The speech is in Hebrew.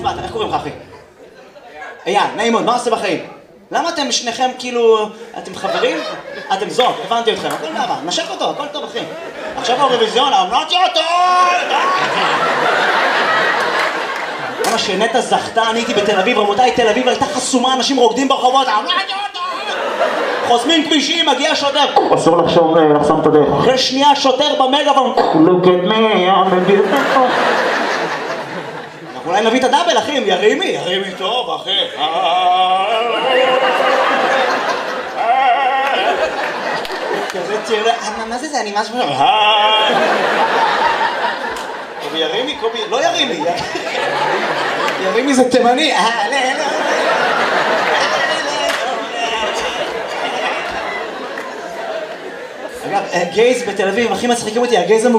מה, איך קוראים לך אחי? אייל, נעים מאוד, מה עושה בחיים? למה אתם שניכם כאילו, אתם חברים? אתם זוג, הבנתי אתכם, הכל נערה, נשק אותו, הכל טוב אחי. עכשיו האירוויזיון, אמרתי אותו! למה שנטע זכתה, אני הייתי בתל אביב, רמותיי, תל אביב הייתה חסומה, אנשים רוקדים ברחובות, אמרתי אותו! חוסמים כבישים, מגיע שוטר, אסור לחסום את הדרך. אחרי שנייה שוטר במגאפון, look at me, I'm a beautiful. אנחנו אולי נביא את הדאבל אחי, ירימי טוב אחי. כזה תראה, מה זה? אני משהו... קובי ירימי, קובי... לא ירימי, ירימי זה תימני. אגב, גייז בתל אביב, הכי מצחיקים אותי, הגייז